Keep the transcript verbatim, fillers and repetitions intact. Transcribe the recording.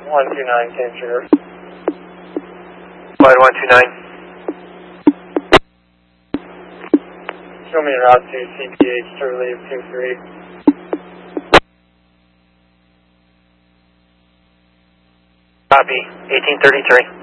one two nine, Cam Sugar. Flight one two nine. Show me a route to C P H, Charlie two three. Copy, eighteen thirty-three.